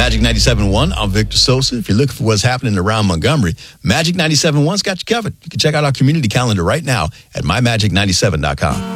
Magic 97.1, I'm Victor Sosa. If you're looking for what's happening around Montgomery, Magic 97.1's got you covered. You can check out our community calendar right now at mymagic97.com.